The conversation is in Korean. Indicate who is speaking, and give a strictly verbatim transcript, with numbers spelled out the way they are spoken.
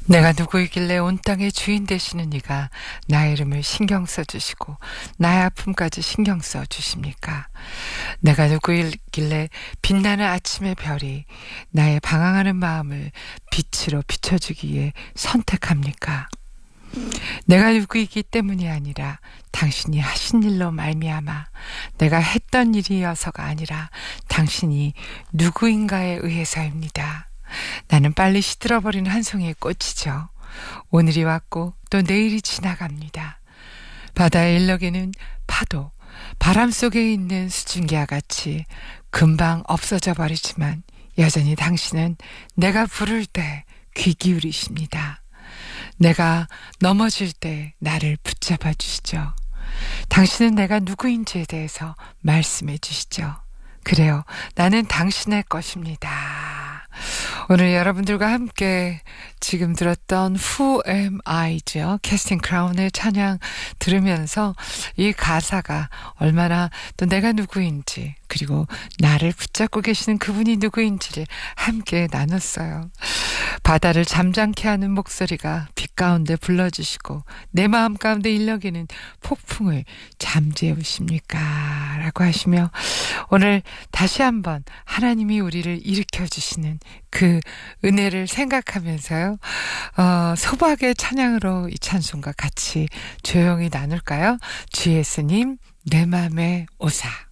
Speaker 1: 내가 누구이길래 온 땅의 주인 되시는 이가 나의 이름을 신경 써주시고 나의 아픔까지 신경 써주십니까? 내가 누구이길래 빛나는 아침의 별이 나의 방황하는 마음을 빛으로 비춰주기에 선택합니까? 내가 누구이기 때문이 아니라 당신이 하신 일로 말미암아 내가 했던 일이어서가 아니라 당신이 누구인가에 의해서입니다. 나는 빨리 시들어버리는 한 송이의 꽃이죠. 오늘이 왔고 또 내일이 지나갑니다. 바다의 일력에는 파도, 바람 속에 있는 수증기와 같이 금방 없어져 버리지만 여전히 당신은 내가 부를 때 귀 기울이십니다. 내가 넘어질 때 나를 붙잡아 주시죠. 당신은 내가 누구인지에 대해서 말씀해 주시죠. 그래요. 나는 당신의 것입니다. 오늘 여러분들과 함께 지금 들었던 Who Am I죠. 캐스팅 크라운의 찬양 들으면서 이 가사가 얼마나 또 내가 누구인지 그리고 나를 붙잡고 계시는 그분이 누구인지를 함께 나눴어요. 바다를 잠잠케 하는 목소리가 빛 가운데 불러주시고 내 마음 가운데 일력에는 폭풍을 잠재우십니까? 라고 하시며 오늘 다시 한번 하나님이 우리를 일으켜주시는 그 은혜를 생각하면서요. 어, 소박의 찬양으로 이 찬송과 같이 조용히 나눌까요? 주 예수님 내 맘에 오사.